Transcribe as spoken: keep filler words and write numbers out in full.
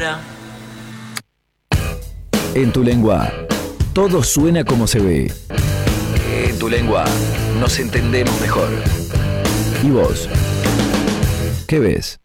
ahora. En tu lengua, todo suena como se ve. En tu lengua, nos entendemos mejor. ¿Y vos? ¿Qué ves?